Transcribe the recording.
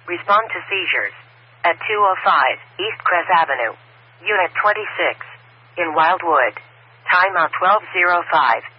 Respond to seizures. At 205 East Cress Avenue. Unit 26. In Wildwood. Timeout 12:05.